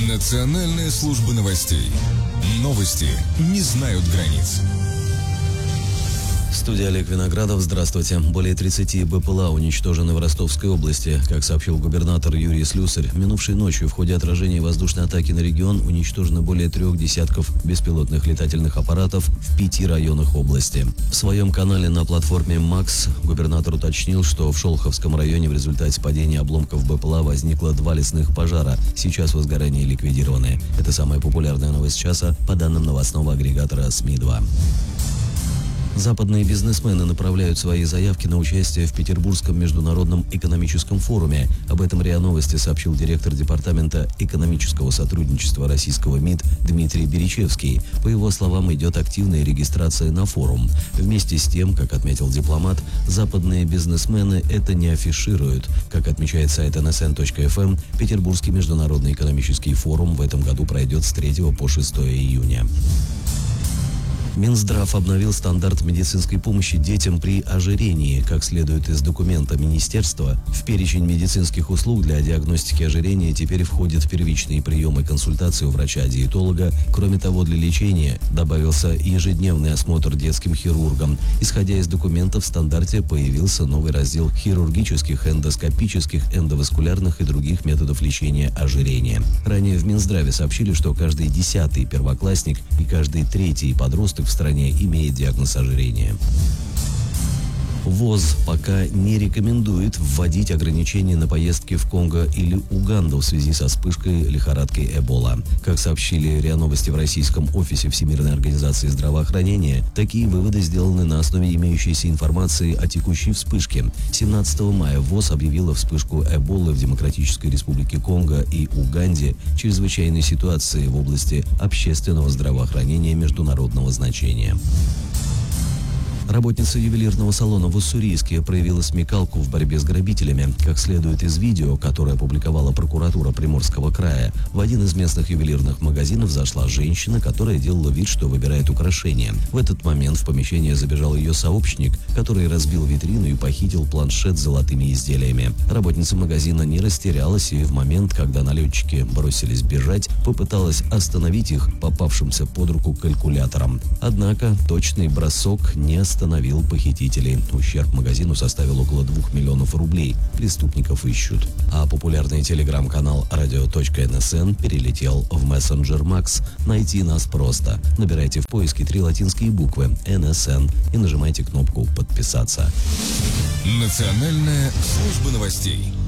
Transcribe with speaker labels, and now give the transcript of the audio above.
Speaker 1: Национальная служба новостей. Новости не знают границ.
Speaker 2: Студия Олег Виноградов. Здравствуйте. Более 30 БПЛА уничтожены в Ростовской области. Как сообщил губернатор Юрий Слюсарь, минувшей ночью в ходе отражения воздушной атаки на регион уничтожено более 3 десятков беспилотных летательных аппаратов в 5 районах области. В своем канале на платформе МАКС губернатор уточнил, что в Шолоховском районе в результате падения обломков БПЛА возникло 2 лесных пожара. Сейчас возгорания ликвидированы. Это самая популярная новость часа по данным новостного агрегатора СМИ-2. Западные бизнесмены направляют свои заявки на участие в Петербургском международном экономическом форуме. Об этом РИА Новости сообщил директор Департамента экономического сотрудничества российского МИД Дмитрий Беричевский. По его словам, идет активная регистрация на форум. Вместе с тем, как отметил дипломат, западные бизнесмены это не афишируют. Как отмечает сайт nsn.fm, Петербургский международный экономический форум в этом году пройдет с 3 по 6 июня. Минздрав обновил стандарт медицинской помощи детям при ожирении. Как следует из документа министерства, в перечень медицинских услуг для диагностики ожирения теперь входят первичные приемы консультации у врача-диетолога. Кроме того, для лечения добавился ежедневный осмотр детским хирургом. Исходя из документов, в стандарте появился новый раздел хирургических, эндоскопических, эндоваскулярных и других методов лечения ожирения. Ранее в Минздраве сообщили, что каждый 10-й первоклассник и каждый 3-й подросток в стране имеет диагноз ожирения. ВОЗ пока не рекомендует вводить ограничения на поездки в Конго или Уганду в связи со вспышкой лихорадки Эбола. Как сообщили РИА Новости в российском офисе Всемирной организации здравоохранения, такие выводы сделаны на основе имеющейся информации о текущей вспышке. 17 мая ВОЗ объявила вспышку Эболы в Демократической Республике Конго и Уганде чрезвычайной ситуации в области общественного здравоохранения международного значения. Работница ювелирного салона в Уссурийске проявила смекалку в борьбе с грабителями. Как следует из видео, которое опубликовала прокуратура Приморского края, в один из местных ювелирных магазинов зашла женщина, которая делала вид, что выбирает украшения. В этот момент в помещение забежал ее сообщник, который разбил витрину и похитил планшет с золотыми изделиями. Работница магазина не растерялась и в момент, когда налетчики бросились бежать, попыталась остановить их попавшимся под руку калькулятором. Однако точный бросок не остановил похитителей. Ущерб магазину составил около 2 миллионов рублей. Преступников ищут. А популярный телеграм-канал radio.nsn перелетел в мессенджер Макс. Найти нас просто. Набирайте в поиске 3 латинские буквы NSN и нажимайте кнопку «Подписаться».
Speaker 1: Национальная служба новостей.